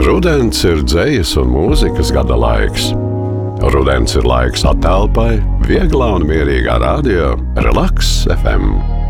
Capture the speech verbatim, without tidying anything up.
Rudens ir dzejas un mūzikas gada laiks. Rudens ir laiks atelpai, vieglā un mierīgā radio Relaks F M.